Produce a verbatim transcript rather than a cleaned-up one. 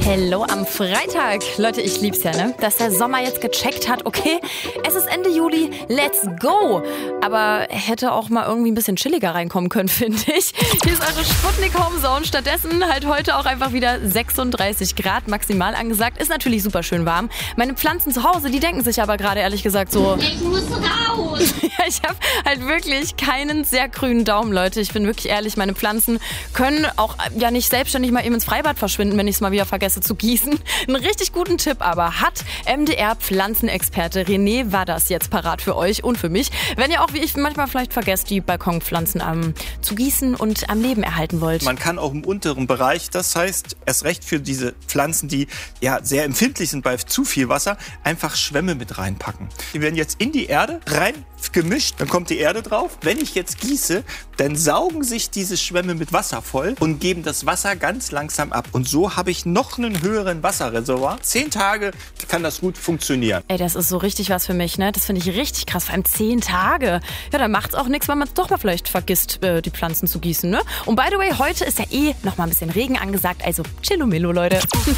Hello am Freitag. Leute, ich lieb's ja, ne? Dass der Sommer jetzt gecheckt hat, okay, es ist Ende Juli, let's go. Aber hätte auch mal irgendwie ein bisschen chilliger reinkommen können, finde ich. Hier ist eure Sputnik Homezone. Stattdessen halt heute auch einfach wieder sechsunddreißig Grad maximal angesagt. Ist natürlich super schön warm. Meine Pflanzen zu Hause, die denken sich aber gerade ehrlich gesagt so... Ich muss raus. Ja, ich habe halt wirklich keinen sehr grünen Daumen, Leute. Ich bin wirklich ehrlich, meine Pflanzen können auch ja nicht selbstständig mal eben ins Freibad verschwinden, wenn ich es mal wieder vergesse zu gießen. Einen richtig guten Tipp aber hat M D R-Pflanzenexperte René Wadders jetzt parat für euch und für mich. Wenn ihr auch, wie ich, manchmal vielleicht vergesst, die Balkonpflanzen ähm, zu gießen und am Leben erhalten wollt. Man kann auch im unteren Bereich, das heißt erst recht für diese Pflanzen, die ja sehr empfindlich sind bei zu viel Wasser, einfach Schwämme mit reinpacken. Die werden jetzt in die Erde rein gemischt, dann kommt die Erde drauf. Wenn ich jetzt gieße, dann saugen sich diese Schwämme mit Wasser voll und geben das Wasser ganz langsam ab. Und so habe ich noch einen höheren Wasserreservoir. Zehn Tage kann das gut funktionieren. Ey, das ist so richtig was für mich, ne? Das finde ich richtig krass. Vor allem zehn Tage. Ja, dann macht's auch nichts, wenn man doch mal vielleicht vergisst, äh, die Pflanzen zu gießen, ne? Und by the way, heute ist ja eh noch mal ein bisschen Regen angesagt. Also chillomillo, Leute.